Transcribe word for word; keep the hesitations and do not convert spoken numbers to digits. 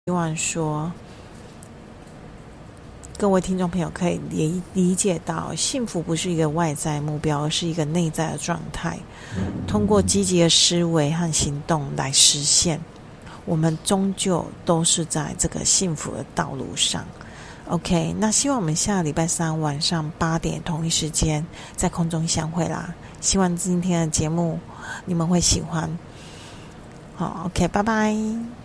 希望说各位听众朋友可以理理解到，幸福不是一个外在目标，而是一个内在的状态。通过积极的思维和行动来实现，我们终究都是在这个幸福的道路上。OK， 那希望我们下个礼拜三晚上八点同一时间在空中相会啦。希望今天的节目你们会喜欢。好 ，OK， 拜拜。